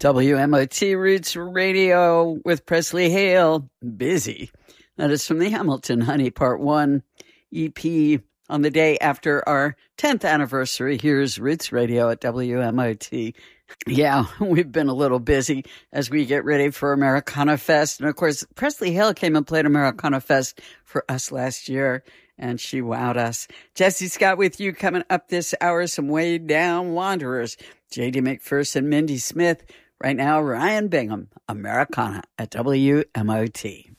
WMOT Roots Radio with Presley Hale, Busy. That is from the Hamilton Honey Part 1 EP on the day after our 10th anniversary. Here's Roots Radio at WMOT. Yeah, we've been a little busy as we get ready for Americana Fest. And of course, Presley Hale came and played Americana Fest for us last year, and she wowed us. Jesse Scott with you coming up this hour, some Way Down Wanderers. J.D. McPherson, Mindy Smith. Right now, Ryan Bingham, Americana at WMOT.